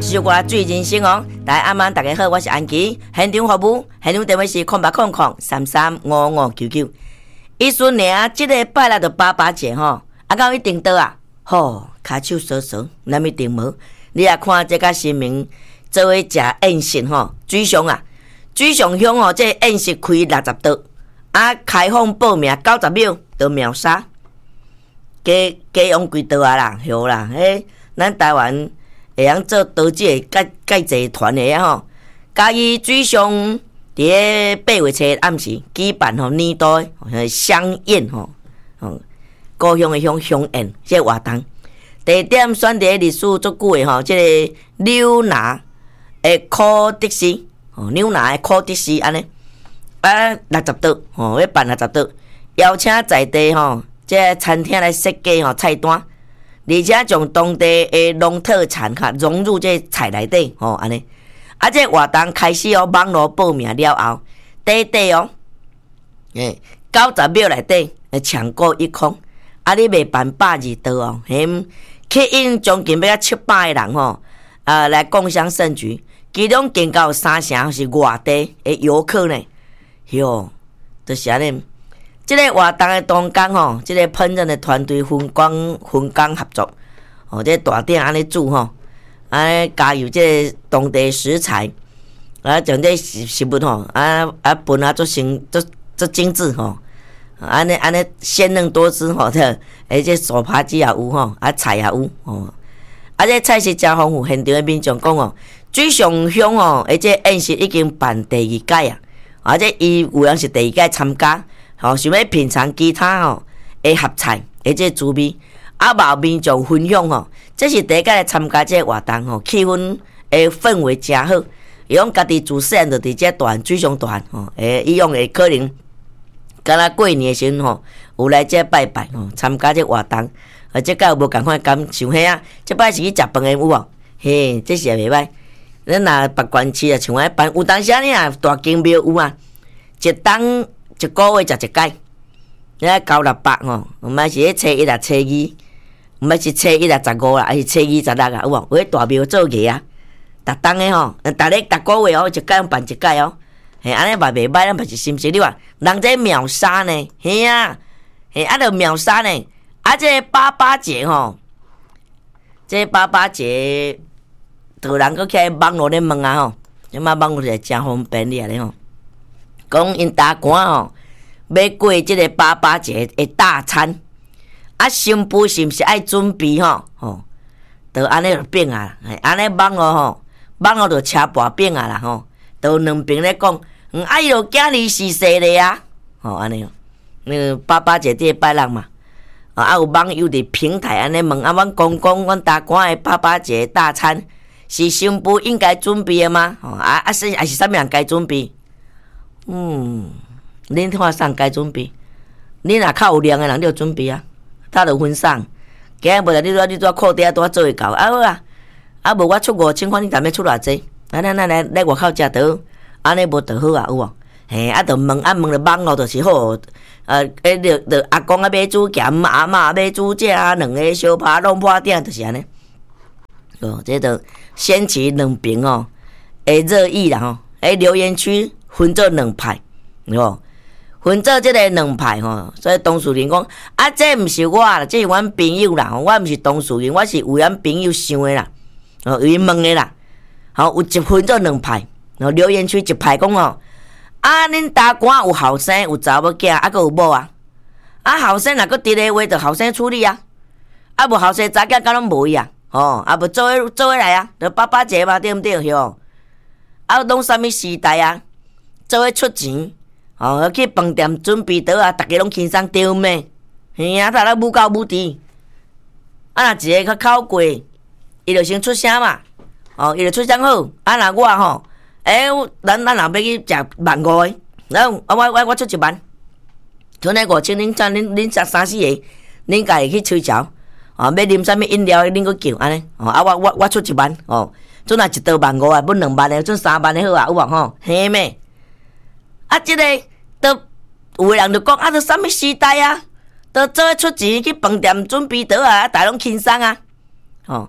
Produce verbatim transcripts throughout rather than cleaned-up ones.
小歌最人生哦！大家晚安，大家好，我是安琪，现场服务，现场电话是空八空空三三五五九九。伊孙娘，即个拜六就爸爸节吼，啊，到一定倒啊，吼，骹手缩缩，咱一定无。你也看这个新闻，做伙食宴席吼，水上啊，水上乡吼，这宴席开六十桌，啊，开放报名九十秒就秒杀，加加用几桌啊啦，好啦，嘿，咱台湾。会晓做刀子的介介济团的啊吼，嘉义水上伫个八月初暗时举办吼年度的乡宴吼，吼高雄的乡乡宴即个活动，地点选伫历史足久的吼，即个纽拿的科迪斯，吼纽拿的科迪斯安尼，啊六十桌吼要办六十桌，邀请在地吼即个餐厅来设计吼菜单。而且将当地的农特产哈融入这菜内底，吼安尼。啊，这活动开始哦，网络报名了后，短短哦，诶，九十秒内底会抢购一空。啊，你袂办百二桌哦，嘿，吸引将近要七百个人吼，啊来共襄盛举。其中更到三成是外地的游客呢，哟，就是安尼。即个活动的当天吼，即、这个烹饪的团队分工分工合作，哦，这大鼎安尼煮吼，安尼加入这个当地食材，啊，将这食食物吼，啊啊分啊做成做做精致吼，安尼安尼鲜嫩多汁吼，这而且手扒鸡也有吼，啊菜也有吼，啊这菜色真丰富，现场的民众讲哦，水上乡哦，而且宴席已经办第二届啊，而且伊有人是第二届参加。吼，想要品尝其他吼的合菜，而且滋味，啊，毛民众分享吼，这是第一届来参加这个活动吼，气氛诶氛围真好。伊讲家己自细汉就伫这团水上团吼，诶，伊用诶可能，敢若过年诶时阵吼，有来这拜拜吼，参加这活动，而这届有无共款感想遐啊？这摆是去食饭诶有无？嘿，这是也袂歹。咱若别县市啊，像迄办有当时你啊大景庙有啊，一当。一个月食一届，你九六八吼，毋免是迄初一啊、初二，毋免是初一啊十五啦，还是初二十六啊，有无？有迄大庙做艺啊，逐当诶吼，逐日逐个月哦，一届办一届哦，嘿，安尼嘛袂歹，咱嘛是心实你话，人这秒杀呢，嘿啊，嘿，啊着秒杀呢，啊这八八节吼，这八八节，有人搁起来网络咧问啊吼，即马网络是真方便哩啊咧吼。讲因大官吼，要过即个八八节的大餐，啊，新妇是毋是爱准备吼？吼，就安尼就变啊，安尼网络吼，网络就车跋变啊啦吼，就两边咧讲，嗯，啊，伊就囝儿是细咧啊，吼安尼，那个八八节第拜六嘛，啊，有网友伫平台安尼问啊，阮公公，阮大官的八八节大餐是新妇应该准备的吗？吼，啊啊是还是啥物人该准备？嗯，恁看啥该准备？恁若较有量的人，你就准备啊，他就分送。今日无来，你拄你拄裤底拄做会到，啊好啊，啊无我出五千块，你当要出偌济？啊咱咱来来外口食倒，安尼无倒好啊，有无？嘿，啊，就问啊问了网络就是好，呃，诶，着着阿公啊买煮咸，阿嬷买煮食，两个相拍弄破顶，就是安尼。哦，这就掀起两边哦，诶热议啦吼，诶留言区。分做两派，吼，分做即个两派吼，所以当事人讲啊，这毋是我啦，这是阮朋友啦，我毋是当事人，我是为阮朋友想的啦，哦，为问的啦，好，有一分做两派，然后留言区一派讲哦，啊，恁大官有后生，有查某囝，啊，佫有某啊，啊，后生若佫伫咧话，就后生处理啊，啊，无后生查囝敢拢无伊啊，吼，啊，无做伙做伙来啊，就八八节嘛，对毋对？吼，啊，拢啥物时代啊？做伙出钱，哦，去饭店准备倒啊，逐家拢轻松对毋咩？嘿啊，逐个母教母弟，啊，若一个较口过，伊就先出声嘛，哦，伊就出声好，啊，若我吼，诶、欸，咱咱若要去食万五个，然后啊，我我我出一万，剩下五千，恁怎恁恁食三四个，恁家己去吹潮，哦，要啉啥物饮料，恁搁叫安尼，哦，啊，我我我出一万，哦，阵若一道万五啊，本两万的，阵三万的好啊，有无吼？嘿咩？啊，即、這个都有个人就讲啊，都啥物时代啊，都做伙出钱去饭店准备倒啊，大家拢轻松啊，吼、哦，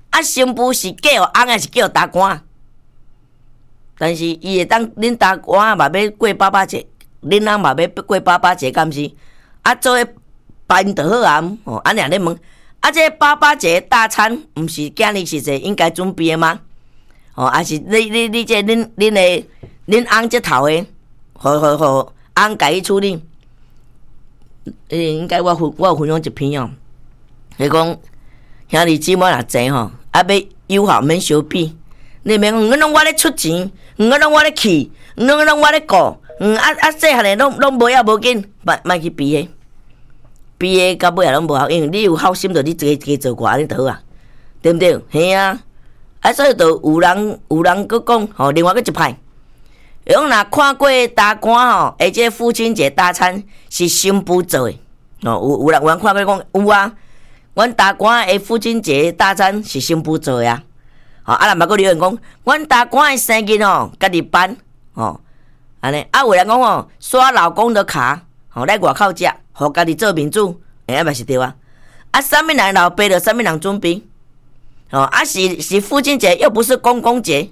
啊，新妇是嫁互翁还是嫁互大官？但是伊会当恁大官嘛要过爸爸节，恁翁嘛要过爸爸节，敢是？啊，做诶办就好啊！哦，安尼咧问，啊，这爸爸节大餐，毋是今日时阵应该准备诶吗？哦，还是你你你这恁恁诶恁翁这头诶，好好好，翁家己处理。诶，应该我分我有分享一篇哦，你讲兄弟姊妹若济吼，啊要友好免相比。你免讲，嗯，拢我咧出钱，嗯，拢我咧去，嗯，拢我咧顾，嗯，啊啊，细汉诶拢拢无要无紧，莫莫去比诶，比诶到尾也拢无效用。你有好心，就你自己自己做过安尼就好啊，对不对？嘿啊，啊，所以就有人有人佫讲吼，另外佫一派，讲若看过大官吼，而且父亲节大餐是新妇做诶，哦，有有人有人看过讲有啊，阮大官诶父亲节大餐是新妇做诶啊。哦，啊，人嘛，佫留言讲，阮大官诶生日哦，家己办，哦，安尼，啊，有人讲哦，刷老公的卡，吼、哦，来外口食，互家己做面子，哎、欸，嘛是对啊。啊，啥物人老爸着啥物人准备，哦，啊是是父亲节，又不是公公节，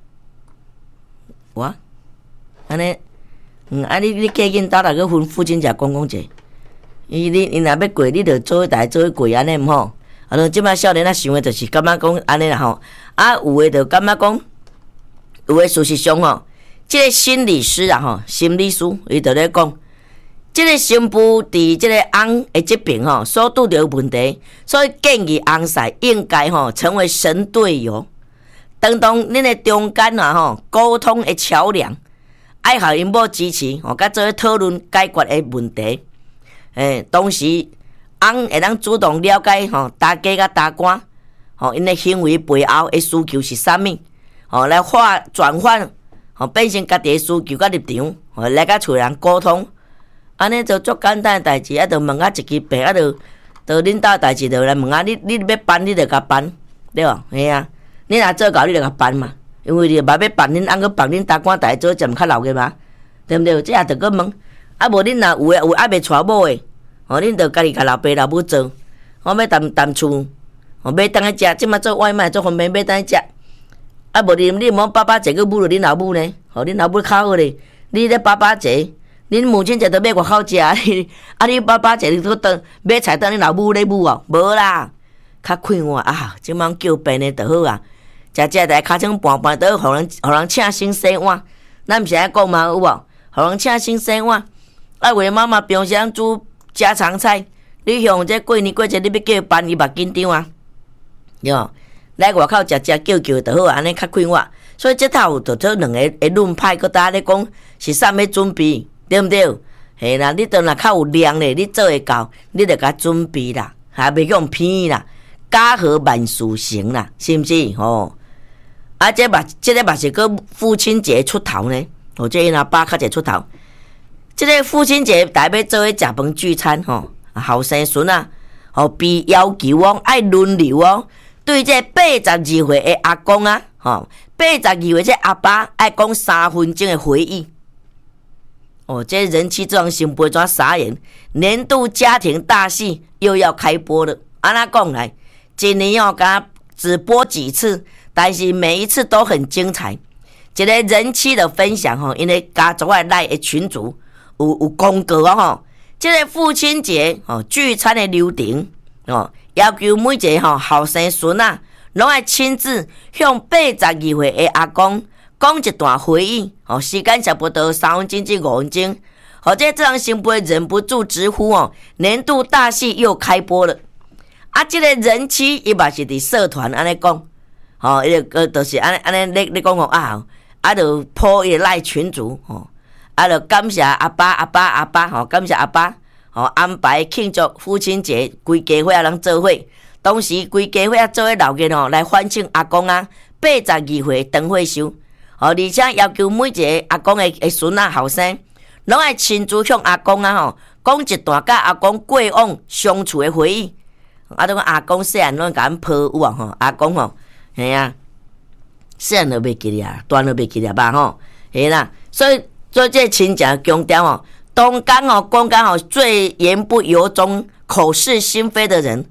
哇，安尼，嗯，啊你你嫁囡兜来去分父亲节、公公节，伊你你若要过，你着做一代做一过安尼毋好。啊，像即摆少年仔想诶，就是感觉讲安尼啦吼。啊，有诶就感觉讲，有诶事实上吼，即、这个心理师啊吼，心理师伊就咧讲，即、这个新妇伫即个翁诶这边吼，所拄着问题，所以建议翁婿应该吼成为神队友，当当恁诶中间啊吼沟通诶桥梁，爱互因某支持吼，甲做讨论解决诶问题，诶，同时。翁会当主动了解吼大家甲大官吼因诶行为背后诶需求是啥物，吼来化转换吼变成家己诶需求甲立场，吼来甲厝人沟通，安尼就足简单诶代志，啊，着问啊一支病，啊，着着恁兜代志，着来问啊，你你要办，你着甲办，对无？嘿啊，你若做到，你着甲办嘛，因为你嘛要办恁翁去办恁大官，大家做阵较闹个嘛，对毋对？这也着个问，啊无恁若有诶有还袂娶某诶。哦，恁着家己甲老爸老母做，我要谈谈厝，哦，买当去食，即马做外卖做方便买当去食。啊，无你你莫爸爸节去侮辱恁老母呢？哦，恁老母较好咧，你咧爸爸节，恁母亲节都买外口食，啊你爸爸节你都当买菜当恁老母咧母哦，无啦，较快活啊，即马叫病的就好啊，食食来尻川拌拌，倒互人互人请新洗碗，咱毋是安讲嘛有无？互人请新洗碗，啊，为妈妈平常煮。家常菜，你像这过年过节，你要叫伊办，伊嘛紧张啊，对无？来外口食食叫叫就好，安尼较快活。所以这套就做两个诶论派，搁大家咧讲是啥物准备，对毋对？嘿啦，你当若较有量咧，你做会到，你着甲准备啦，还袂用偏啦，家和万事成啦，是毋是？吼、哦，啊，这嘛，这个嘛是个父亲节出头呢，哦，这因阿爸较侪出头。即个父亲节，大家要做伙食饭聚餐吼，后生孙啊，吼被要求哦，爱轮流哦。对这八十二岁的阿公啊，吼八十二岁这阿爸爱讲三分钟的回忆。哦，这人气这样新妇怎傻眼？年度家庭大戏又要开播了。安那讲来，今年要甲只播几次，但是每一次都很精彩。一个人气的分享吼，因为家族的内的群组。有有公告啊吼，即、这个父亲节吼聚餐的流程哦，要求每一个吼后生孙啊，拢爱亲自向八十二岁的阿公讲一段回忆哦，时间差不多三分钟至五分钟。好，这这样新妇忍不住直呼哦，年度大戏又开播了。啊，这个人气伊嘛是伫社团安尼讲，吼，伊个就是安尼安尼咧咧讲讲啊，啊，就破伊赖群主吼。啊，就感谢阿爸、阿爸、阿爸，吼，感谢阿爸，吼安排庆祝父亲节，规家伙仔人做伙，同时规家伙仔做伙闹热吼，来欢庆阿公啊八十二岁长寿寿，吼，而且要求每一个阿公的的孙仔后生，拢爱亲自向阿公啊吼讲一段甲阿公过往相处的回忆。啊，都讲阿公细汉拢甲咱抱有啊吼，阿公吼，嘿啊，细汉都袂记哩啊，大都袂记哩吧吼，嘿啦，所以。所以这亲情强调哦，东干哦，公干哦，最言不由衷、口是心非的人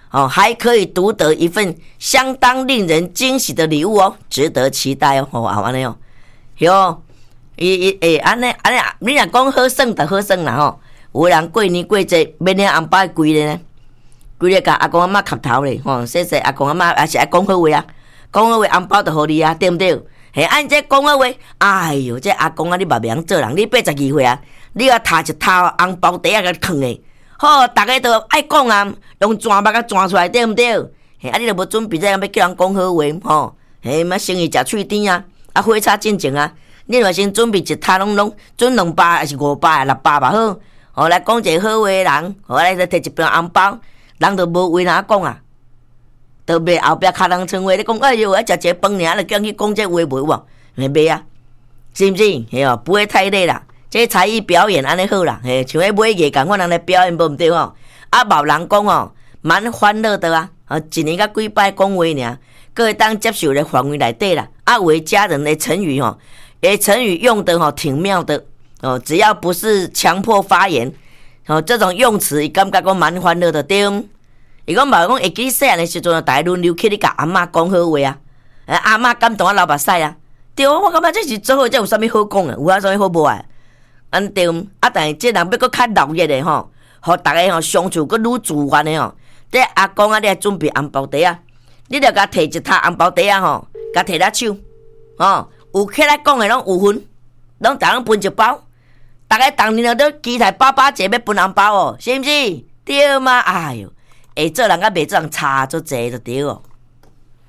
哦，还可以独得一份相当令人惊喜的礼物哦，值得期待哦。哦，安尼哦，哟，伊伊诶，安尼安尼，你若讲好耍就好耍啦吼。有人过年过节免领红包规个呢，规个甲阿公阿嬷磕头咧，吼，说说阿公阿嬷也是爱讲好话啊，讲好话红包就互你啊，对毋对？嘿，按这讲好话，哎哟，这阿公啊，你嘛袂晓做人，你八十二岁啊，你啊摕一套红包袋啊甲囥诶。好，大家都爱讲啊，用纸墨甲纸出来，对毋对？嘿，啊，你都无准备这样要叫人讲好话，吼，嘿，嘛生意食喙甜啊，啊，火车进前啊，你嘛先准备一摊拢拢准两百还是五百六百吧好，吼来讲一个好话的人，吼来摕一瓶红包，人都无话哪讲啊，都袂后壁骹人称话，你讲哎哟，爱食一个饭尔，就叫去讲这话袂有？袂袂啊，是毋是？嘿哦，不会太累啦。这才艺表演安尼好啦，嘿，像迄买艺共款人来表演，无毋对吼。啊，冇人讲哦，蛮欢乐的啊，啊，一年甲几摆讲话尔，各会当接受的范围内底啦。啊，为家人的成语吼，诶，成语用的吼挺妙的哦，只要不是强迫发言，哦，这种用词伊感觉讲蛮欢乐的对。伊讲冇讲会记细汉的时阵，大家轮流去你甲阿嬷讲好话啊，诶，阿嬷感动啊流目屎啊，对，我感觉这是做好，这有啥物好讲啊？有啊，啥物好无啊？安对，啊，但是这人要搁较热烈的吼，互大家吼相处搁愈自然的吼。这阿公啊，你来准备红包袋啊，你着甲摕一沓红包袋啊吼，甲摕来手，吼，有起来讲的拢有份，拢逐人分一包。大家当年都期待爸爸节要分红包哦，是毋是？对吗？哎哟，会做人甲袂做人差足济就对哦。